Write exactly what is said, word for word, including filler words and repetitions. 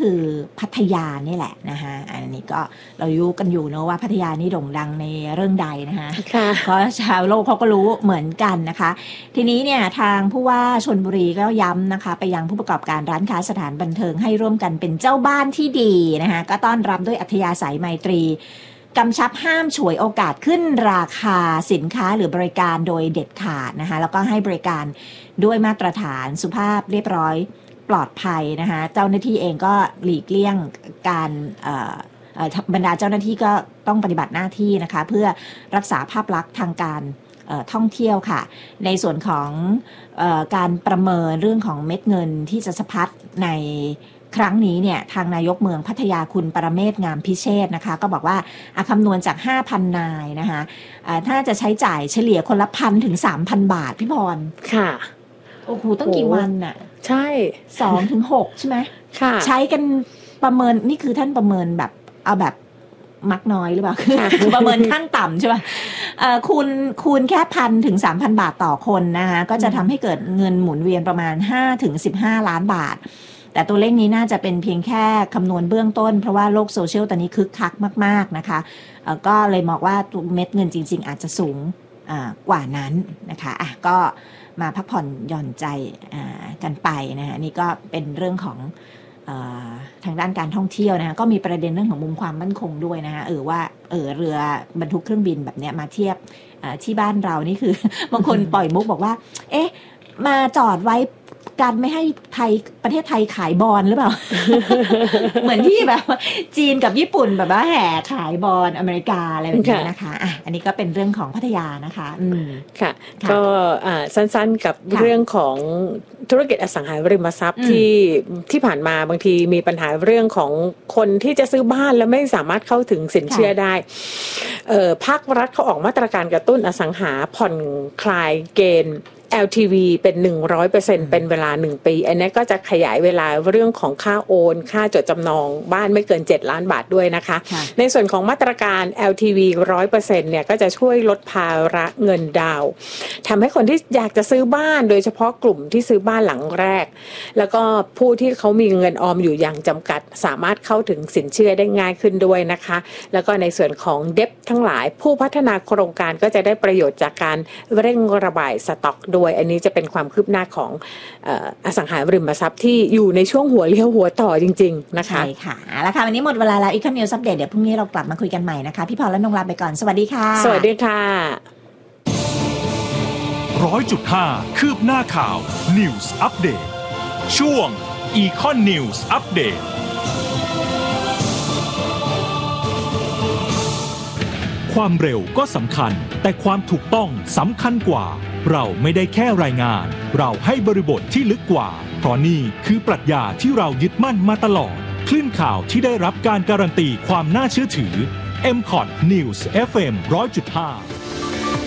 คือพัทยานี่แหละนะคะอันนี้ก็เรารู้กันอยู่เนอะว่าพัทยานี่โด่งดังในเรื่องใดนะคะเพราะชาวโลกเขาก็รู้เหมือนกันนะคะทีนี้เนี่ยทางผู้ว่าชลบุรีก็ย้ำนะคะไปยังผู้ประกอบการร้านค้าสถานบันเทิงให้ร่วมกันเป็นเจ้าบ้านที่ดีนะคะก็ต้อนรับด้วยอัธยาศัยไมตรีกำชับห้ามฉวยโอกาสขึ้นราคาสินค้าหรือบริการโดยเด็ดขาดนะคะแล้วก็ให้บริการด้วยมาตรฐานสุภาพเรียบร้อยปลอดภัยนะคะเจ้าหน้าที่เองก็หลีกเลี่ยงการบรรดาเจ้าหน้าที่ก็ต้องปฏิบัติหน้าที่นะคะเพื่อรักษาภาพลักษณ์ทางการท่องเที่ยวค่ะในส่วนของเอ่อการประเมินเรื่องของเม็ดเงินที่จะสะพัดในครั้งนี้เนี่ยทางนายกเมืองพัทยาคุณปรเมศงามพิเชษนะคะก็บอกว่าคำนวณจาก ห้าพัน นายนะคะถ้าจะใช้จ่ายเฉลี่ยคนละพันถึง สามพัน บาทพี่พรค่ะโอ้โหตั้งกี่วันน่ะใช่สองถึงหกใช่ไหมค่ะใช้กันประเมินนี่คือท่านประเมินแบบเอาแบบมักน้อยหรือเปล่าคือประเมินขั้นต่ำใช่ป่ะคูณคูณแค่พันถึงสามพันบาทต่อคนนะคะก็จะทำให้เกิดเงินหมุนเวียนประมาณห้าถึงสิบห้าล้านบาทแต่ตัวเลขนี้น่าจะเป็นเพียงแค่คำนวณเบื้องต้นเพราะว่าโลกโซเชียลตอนนี้คึกคักมากๆนะคะก็เลยมองว่าตัวเม็ดเงินจริงๆอาจจะสูงกว่านั้นนะคะอ่ะก็มาพักผ่อนหย่อนใจกันไปนะนี่ก็เป็นเรื่องของทางด้านการท่องเที่ยวนะคะก็มีประเด็นเรื่องของมุมความมั่นคงด้วยนะคะเออว่าเออเรือบรรทุกเครื่องบินแบบเนี้ยมาเทียบที่บ้านเรานี่คือบางคนปล่อยมุกบอกว่าเอ๊ะมาจอดไว้การไม่ให้ไทยประเทศไทยขายบอลหรือเปล่า เหมือนที่แบบจีนกับญี่ปุ่นแบบว่าแห่ขายบอลอเมริกาอะไรแบบนี้นะคะอ่ะอันนี้ก็เป็นเรื่องของพัทยานะคะอืมค่ะก็สั้นๆกับเรื่องของธุรกิจอสังหาริมทรัพย์ที่ที่ผ่านมาบางทีมีปัญหาเรื่องของคนที่จะซื้อบ้านแล้วไม่สามารถเข้าถึงสินเชื่อได้เอ่อภาครัฐเขาออกมาตรการกระตุ้นอสังหาผ่อนคลายเกณฑ์แอล ที วี เป็น หนึ่งร้อยเปอร์เซ็นต์ เป็นเวลาหนึ่งปีอันนี้ก็จะขยายเวลาเรื่องของค่าโอนค่าจดจำนองบ้านไม่เกินเจ็ดล้านบาทด้วยนะคะในส่วนของมาตรการ แอล ที วี หนึ่งร้อยเปอร์เซ็นต์ เนี่ยก็จะช่วยลดภาระเงินดาวน์ทำให้คนที่อยากจะซื้อบ้านโดยเฉพาะกลุ่มที่ซื้อบ้านหลังแรกแล้วก็ผู้ที่เขามีเงินออมอยู่อย่างจำกัดสามารถเข้าถึงสินเชื่อได้ง่ายขึ้นด้วยนะคะแล้วก็ในส่วนของเดบทั้งหลายผู้พัฒนาโครงการก็จะได้ประโยชน์จากการเร่งระบายสต็อกด้วยอันนี้จะเป็นความคืบหน้าของเอ่ออสังหาริมทรัพย์ที่อยู่ในช่วงหัวเลี้ยวหัวต่อจริงๆนะคะใช่ค่ะแล้วค่ะวันนี้หมดเวลาแล้วอีกคำนิวส์อัปเดตเดี๋ยวพรุ่งนี้เรากลับมาคุยกันใหม่นะคะพี่พรและนงลาไปก่อนสวัสดีค่ะสวัสดีค่ะร้อยจุดห้าคืบหน้าข่าว News Update ช่วง Econ News Updateความเร็วก็สำคัญแต่ความถูกต้องสำคัญกว่าเราไม่ได้แค่รายงานเราให้บริบทที่ลึกกว่าเพราะนี่คือปรัชญาที่เรายึดมั่นมาตลอดคลื่นข่าวที่ได้รับการการันตีความน่าเชื่อถือ เอ็ม คอท News เอฟ เอ็ม หนึ่งร้อยจุดห้า